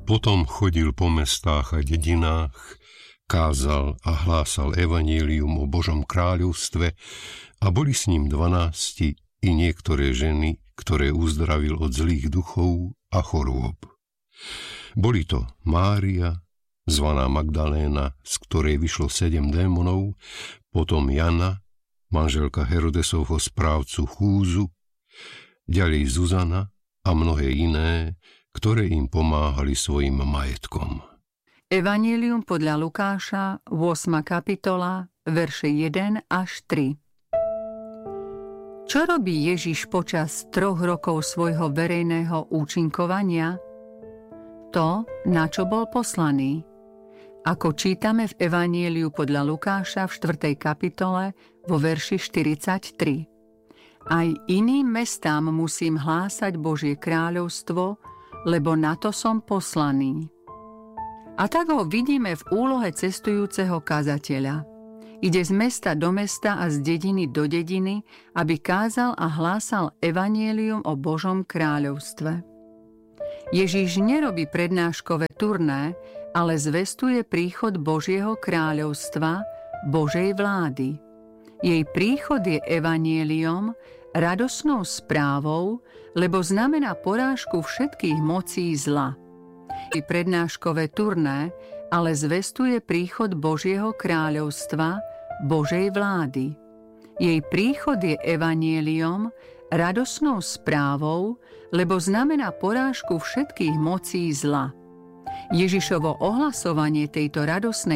Potom chodil po mestách a dedinách, kázal a hlásal evanjelium o Božom kráľovstve a boli s ním 12 i niektoré ženy, ktoré uzdravil od zlých duchov a chorôb. Boli to Mária, zvaná Magdaléna, z ktorej vyšlo 7 démonov, potom Jana, manželka Herodesovho správcu Chúzu, ďalej Zuzana a mnohé iné, ktoré im pomáhali svojim majetkom. Evanjelium podľa Lukáša, 8. kapitola, verše 1 až 3. Čo robí Ježiš počas 3 rokov svojho verejného účinkovania? To, na čo bol poslaný. Ako čítame v Evanjeliu podľa Lukáša v 4. kapitole vo verši 43. Aj iným mestám musím hlásať Božie kráľovstvo, lebo na to som poslaný. A tak ho vidíme v úlohe cestujúceho kazateľa. Ide z mesta do mesta a z dediny do dediny, aby kázal a hlásal evanjelium o Božom kráľovstve. Ježiš nerobí prednáškové turné, ale zvestuje príchod Božieho kráľovstva, Božej vlády. Jej príchod je evanjeliom, radosnou správou, lebo znamená porážku všetkých mocí zla. Prednáškové turné, ale zvestuje príchod Božieho kráľovstva, Božej vlády. Jej príchod je evanjeliom, radosnou správou, lebo znamená porážku všetkých mocí zla. Ježišovo ohlasovanie tejto radosnej